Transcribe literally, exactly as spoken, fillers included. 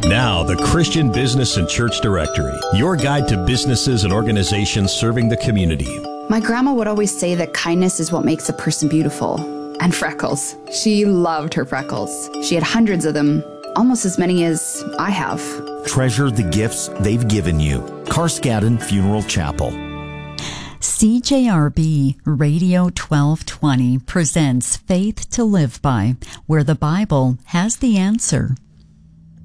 Now, the Christian Business and Church Directory, your guide to businesses and organizations serving the community. My grandma would always say that kindness is what makes a person beautiful. And freckles. She loved her freckles. She had hundreds of them, almost as many as I have. Treasure the gifts they've given you. Carskadden Funeral Chapel. C J R B Radio twelve twenty presents Faith to Live By, where the Bible has the answer.